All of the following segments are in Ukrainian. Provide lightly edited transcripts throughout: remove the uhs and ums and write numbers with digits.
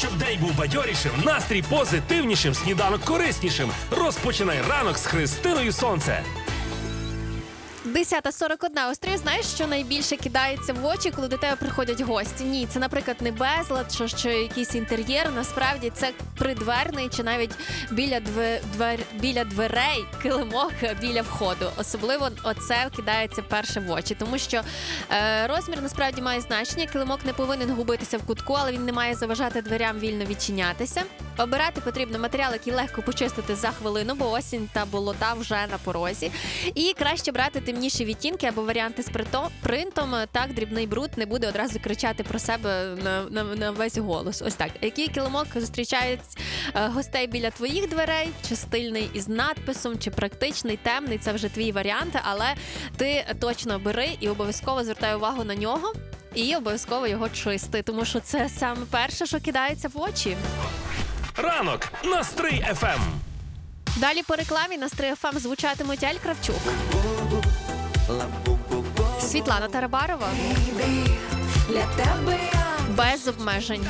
Щоб день був бадьорішим, настрій позитивнішим, сніданок кориснішим. Розпочинай ранок з Христиною Сонце. 10:41. Острів, знаєш, що найбільше кидається в очі, коли до тебе приходять гості? Ні, це, наприклад, не безлад, чи якийсь інтер'єр. Насправді це придверний чи навіть біля дверей килимок біля входу. Особливо оце кидається перше в очі, тому що розмір насправді має значення. Килимок не повинен губитися в кутку, але він не має заважати дверям вільно відчинятися. Обирати потрібно матеріал, який легко почистити за хвилину, бо осінь та болота вже на порозі. І краще брати темніші відтінки або варіанти з принтом. Так дрібний бруд не буде одразу кричати про себе на весь голос. Ось так. Який килимок зустрічають гостей біля твоїх дверей? Чи стильний із надписом, чи практичний, темний? Це вже твій варіант, але ти точно бери і обов'язково звертай увагу на нього. І обов'язково його чисти, тому що це саме перше, що кидається в очі. Ранок на Стрий ФМ. Далі по рекламі на Стрий ФМ звучатимуть Ель Кравчук, Світлана Тарабарова, без обмежень.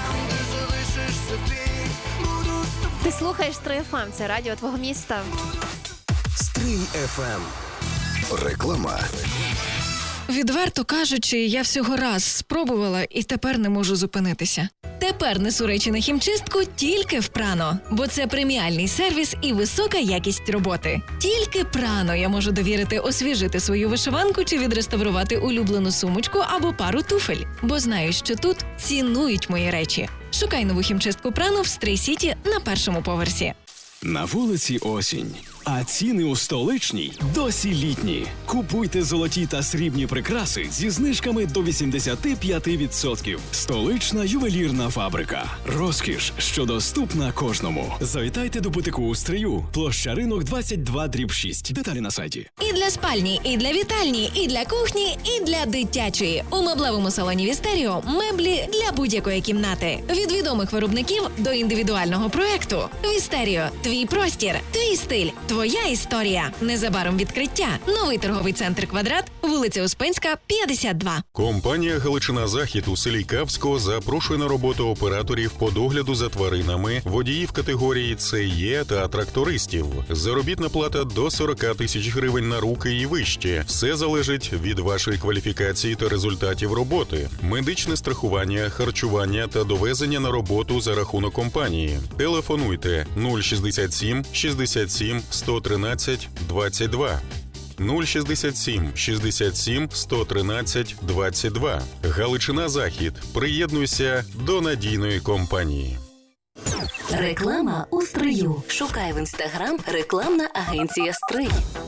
Ти слухаєш Стрий ФМ, це радіо твого міста. Стрий ФМ. Реклама. Відверто кажучи, я всього раз спробувала і тепер не можу зупинитися. Тепер несу речі на хімчистку тільки в Прано, бо це преміальний сервіс і висока якість роботи. Тільки Прано я можу довірити освіжити свою вишиванку чи відреставрувати улюблену сумочку або пару туфель, бо знаю, що тут цінують мої речі. Шукай нову хімчистку Прано в Стрий Сіті на першому поверсі. На вулиці осінь, а ціни у столичній досі літні. Купуйте золоті та срібні прикраси зі знижками до 85%. Столична ювелірна фабрика. Розкіш, що доступна кожному. Завітайте до бутику у Стрию. Площа Ринок 22/6. Деталі на сайті. І для спальні, і для вітальні, і для кухні, і для дитячої. У меблевому салоні Вістеріо меблі для будь-якої кімнати. Від відомих виробників до індивідуального проекту. Вістеріо – твій простір, твій стиль, твоя історія. Незабаром відкриття. Новий торговий центр «Квадрат», вулиця Успенська, 52. Компанія «Галичина Захід» у селі Кавсько запрошує на роботу операторів по догляду за тваринами, водіїв категорії ЦЕ та трактористів. Заробітна плата до 40 тисяч гривень на руки і вище. Все залежить від вашої кваліфікації та результатів роботи. Медичне страхування, харчування та довезення на роботу за рахунок компанії. Телефонуйте 067 67 113 22. 067 67 113 22. Галичина Захід. Приєднуйся до надійної компанії. Реклама у Стрию. Шукай в Інстаграм рекламна агенція «Стрий».